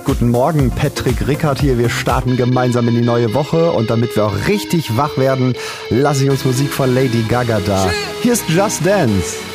Guten Morgen, Patrick Rickard hier. Wir starten gemeinsam in die neue Woche und damit wir auch richtig wach werden, lasse ich uns Musik von Lady Gaga da. Hier ist Just Dance.